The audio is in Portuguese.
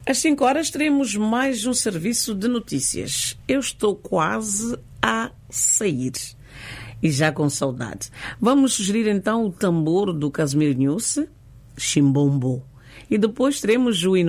Às 5 horas teremos mais um serviço de notícias. Eu estou quase a sair e já com saudade. Vamos sugerir então o tambor do Casimiro News, Chimbombo. E depois teremos o